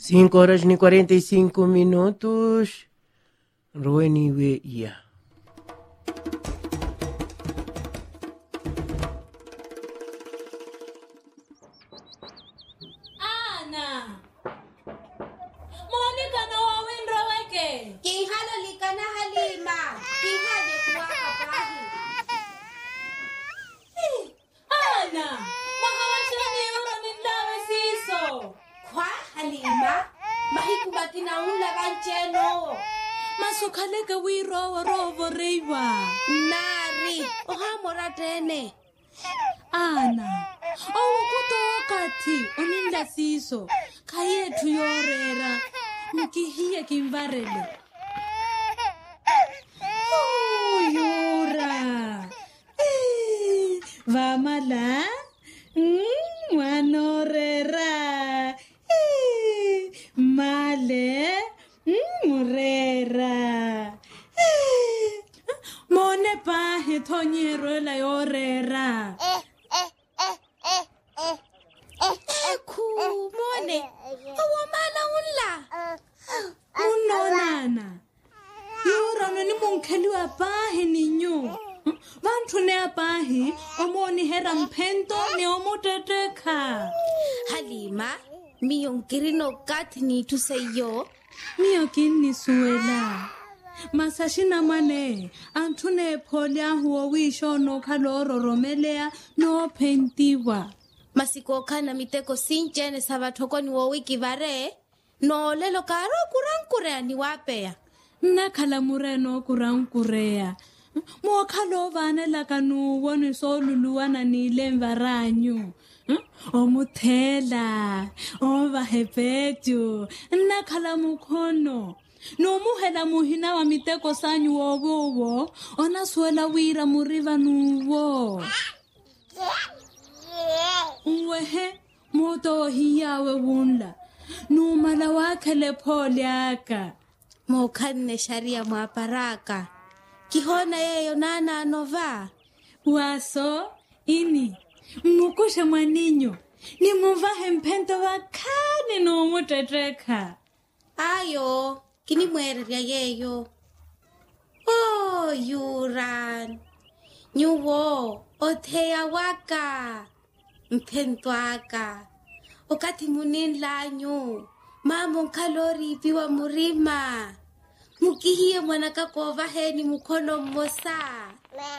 5:45. Rueniwe ya. Ana. Monica no wawindro weke. Kihalo likana Halima. Kihade kuwaka pahi. Ana. Mahawashani yuro nindawe siso. Kwa Halima. Mahikubaki na ula bancheno. Masukaleka wiro rovo reiwa. Nari. Ohamora tene. Ana. Owo kuto wakati oninda siso. Kayetu yorera. Mkihiye kimvarele. Yura. Vamala. Wanorera. Male. Murera. Mone pahe tonyero la yorera. Mone. Awamala unla. Unonana. Yura no ni munkeli wa pahe ninyo. Vantu ne apahi omoni hera mpento ne omoteteka. Halima. Miyonkirino katni tuseyo. Miyokini suela. Masashina mane antune polia huo wisho no kaloro romelea no pentiwa. Masiko kana miteko sinchene sabatoko ni wiki vare. No lelo karo kurankurea ni wapea. Nakala mureno kurankurea. Mwakalo vane lakanu woni soluluwana ni lemvaranyu. Omuthela. Ovahepetu. Nakala mukhono. No muhela muhina wa miteko sanyu wowo. Ona suela wira muriva nuwo. Uwehe moto hiyawe wunla. Numala wakele poliaka. Mokane sharia mwaparaka. Kihona yeyo nana anova. Waso ini. Mukusha mwaninyo. Ni muvahe mpento wakane no muteteka. Ayo. Kini mwereria yeyo. Oh, Yuran. Nyuwo. Othea waka. Mpento waka. Okati munin lanyu. Mamo kalori piwa murima. Mukihiye mwanaka kova heni mukono mmosa.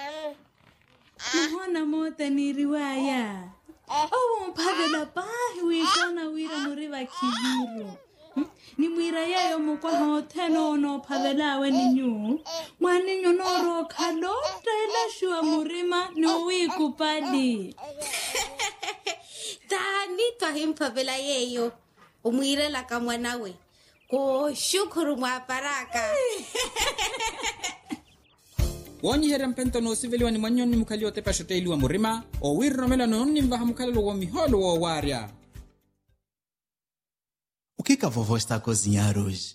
Muhona mota ni riwaya. Owo mpavela pahi wikona wira muriva kibiro. Ni mwira yayo mukwa hoteno no pavelawe ninyu. Mwaninyo noro kalota ila shua murima no wikupadi. Tani twahimpavela yeyo. Umwire laka mwanawe. Ko shukuru mwaparaka. Wonyi hera mpento no siveliwa ni mwanyoni mukali o tepa shote iliwa murima. O wirro mela no ni mvaha mukali lo miholo wo waria. O que a vovó está a cozinhar hoje?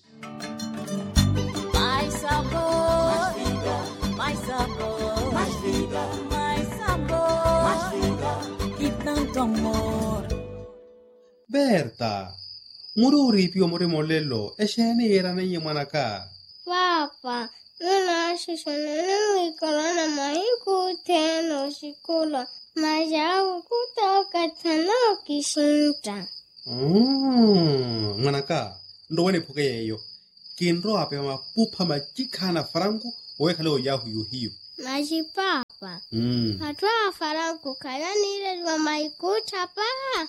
Mais sabor, mais vida, mais sabor, mais vida, mais sabor, mais vida e tanto amor. Berta, mururi pio more molelo, eshene era nenye manaka. Papa, nuna shishonene wikolana mahiku teno shikula, majawu kutoka tano kishinta. Manaka, ndo wene poke yeyo. Kinro ape mapupa majikana farangu, owe kale o yahu yuhiyo. Maji papa. Hatua farangu kaya nile wa maikuta pa.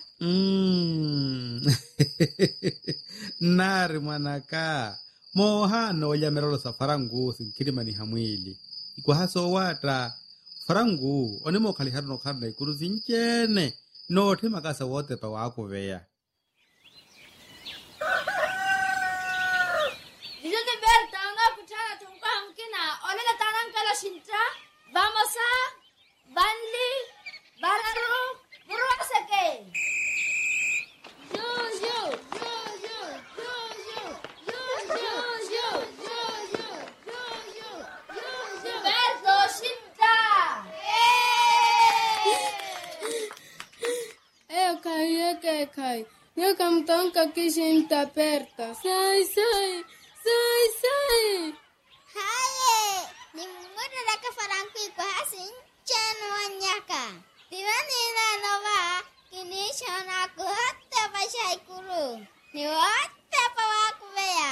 Nari manaka. Mohano ya merolo sa farangu sinkirima ni hamwili. Ikwa haso wata. Farangu, onemo kaliharo no karna ikuru zinchene. No te makasa wote pa wako vea. Dijote Berta, unga kutana tungka mkina. Onena tanankala shinta. Vamos a Banli, Bararu, Burwaseke. Berto shinta. Kai. Nyoka mtonka kishi mtaperta. Sai. Haye, ni muda laka faranku iko hasin chano wanyaka. Tirani na nova, kinisho na kuhote bashai kuru. Ni wote pa waku bea.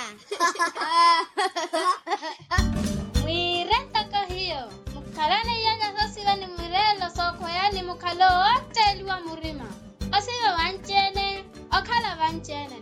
Mwirenta kahiyo. Mukalane yanya sosiwa ni mwirelo soko yani mukalo wote liwa murima. Osiwa wanchene, okala wanchene.